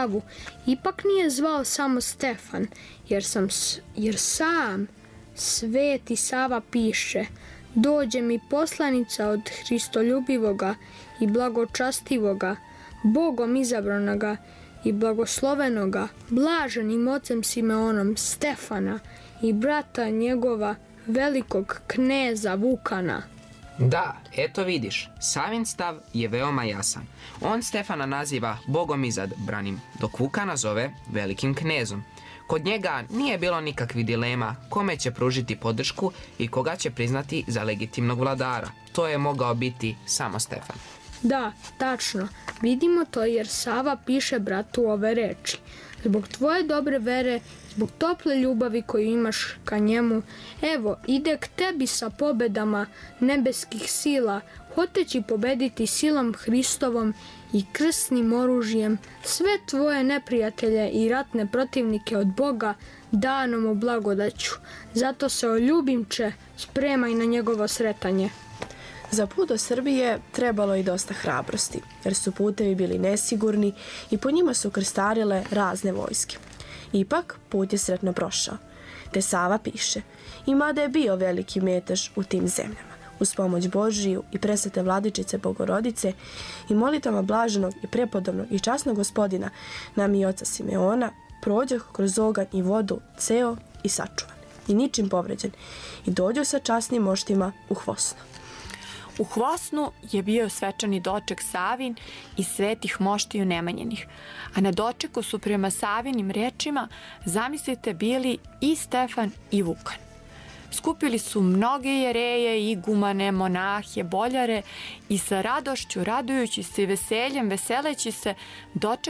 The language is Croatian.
Savu ipak nije zvao samo Stefan, jer sam Sveti Sava piše: dođe mi poslanica od Hristoljubivoga i blagočastivoga, Bogom izabranoga i blagoslovenoga, blaženim ocem Simeonom Stefana i brata njegova, velikog kneza Vukana. Da, eto vidiš, Savin stav je veoma jasan. On Stefana naziva Bogom izabranim, dok Vukana zove velikim knezom. Kod njega nije bilo nikakvih dilema kome će pružiti podršku i koga će priznati za legitimnog vladara. To je mogao biti samo Stefan. Da, tačno. Vidimo to jer Sava piše bratu ove reči: zbog tvoje dobre vere, zbog tople ljubavi koju imaš ka njemu, evo, ide k tebi sa pobedama nebeskih sila, hoteći pobediti silom Hristovom i krsnim oružjem sve tvoje neprijatelje i ratne protivnike od Boga danom u blagodaću. Zato se, o ljubimče, spremaj na njegovo sretanje. Za put do Srbije trebalo i dosta hrabrosti, jer su putevi bili nesigurni i po njima su krstarile razne vojske. Ipak, put je sretno prošao. Te Sava piše: i mada je bio veliki metež u tim zemljama, uz pomoć Božiju i presvete Vladičice Bogorodice i molitvama blaženog i prepodobnog i časnog Gospodina, nam i oca Simeona, prođoh kroz oganj i vodu ceo i sačuvan, i ničim povređen, i dođu sa časnim moštima u Hvosno. U Hvosnu je bio svečani doček Savin i svetih moštiju Nemanjinih, a na dočeku su prema Savinim rečima, zamislite, bili i Stefan i Vukan. Skupili su mnoge jereje, igumane, monahe, boljare i sa radošću, radujući se i veseljem, veseleći se, dočekali